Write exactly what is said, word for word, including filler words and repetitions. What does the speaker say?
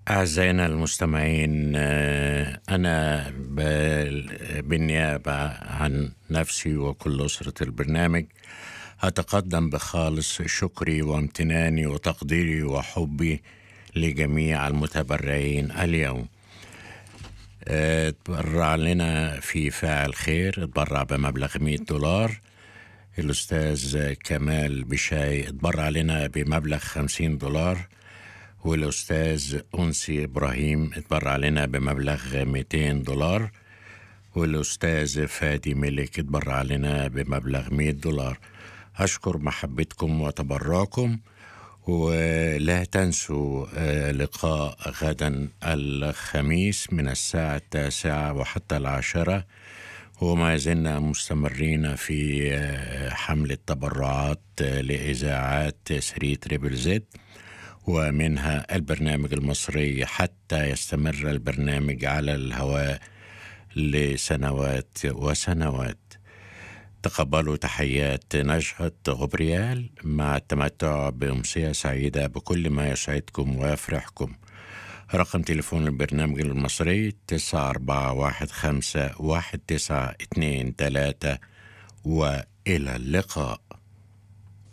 أعزائنا المستمعين، آه، أنا ب- بالنيابة عن نفسي وكل أسرة البرنامج أتقدم بخالص شكري وامتناني وتقديري وحبي لجميع المتبرعين اليوم. آه، تبرع لنا في فاعل خير، اتبرع بمبلغ مئة دولار. الأستاذ كمال بشاي اتبرع لنا بمبلغ خمسين دولار، والأستاذ أنسي إبراهيم اتبرع لنا بمبلغ مئتين دولار، والأستاذ فادي ملك اتبرع لنا بمبلغ مئة دولار. أشكر محبتكم وتبرعكم، ولا تنسوا آه، لقاء غدا الخميس من الساعة التاسعة وحتى العاشرة، وما زلنا مستمرين في آه، حمل التبرعات آه، لإذاعات ثري تريبل زد، ومنها البرنامج المصري، حتى يستمر البرنامج على الهواء لسنوات وسنوات. تقبلوا تحيات نشهد غبريال، مع التمتع بأمسية سعيدة بكل ما يسعدكم ويفرحكم. رقم تليفون البرنامج المصري تسعة أربعة واحد خمسة واحد تسعة اتنين تلاتة، وإلى اللقاء.